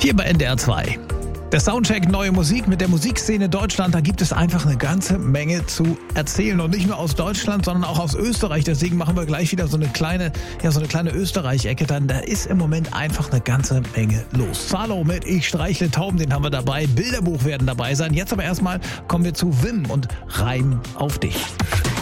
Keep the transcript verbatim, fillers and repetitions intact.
Hier bei N D R zwei. Der Soundcheck Neue Musik mit der Musikszene Deutschland. Da gibt es einfach eine ganze Menge zu erzählen. Und nicht nur aus Deutschland, sondern auch aus Österreich. Deswegen machen wir gleich wieder so eine kleine, ja, so eine kleine Österreich-Ecke. Dann, da ist im Moment einfach eine ganze Menge los. Zalo mit Ich streichle Tauben, den haben wir dabei. Bilderbuch werden dabei sein. Jetzt aber erstmal kommen wir zu Wim und Reim auf dich.